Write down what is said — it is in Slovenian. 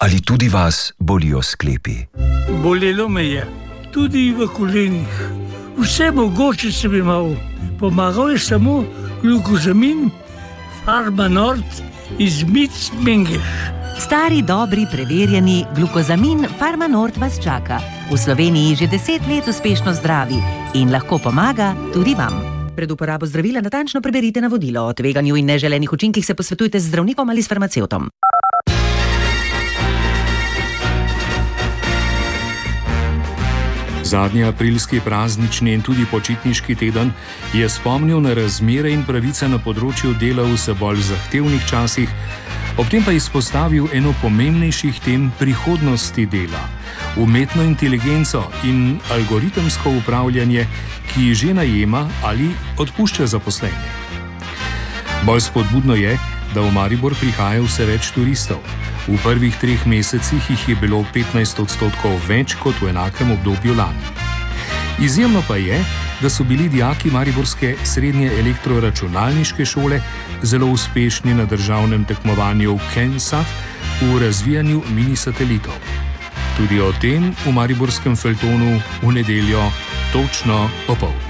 Ali tudi vas bolijo sklepi? Bolelo me je, tudi v kolenih. Vse mogoče sem imel. Pomagal je samo glukozamin, Farmanort iz Mengeš. Stari, dobri, preverjeni glukozamin Farmanort vas čaka. V Sloveniji že 10 let uspešno zdravi in lahko pomaga tudi vam. Pred uporabo zdravila natančno preberite navodilo. O tveganju in neželenih učinkih se posvetujte z zdravnikom ali s farmacevtom. Zadnji aprilski praznični in tudi počitniški teden je spomnil na razmere in pravice na področju dela v vse bolj zahtevnih časih, ob tem pa izpostavil eno pomembnejših tem prihodnosti dela, umetno inteligenco in algoritemsko upravljanje, ki že najema ali odpušča zaposlene. Bolj spodbudno je, da v Maribor prihaja vse več turistov. V prvih 3 mesecih jih je bilo 15% več kot v enakem obdobju lani. Izjemno pa je, da so bili dijaki mariborske srednje elektroračunalniške šole zelo uspešni na državnem tekmovanju KenSat v razvijanju mini-satelitov. Tudi o tem v mariborskem feljtonu v nedeljo točno opoldne.